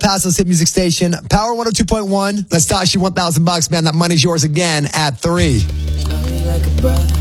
Paso's hit music station, Power 102.1. Let's toss you $1,000, man. That money's yours again at 3.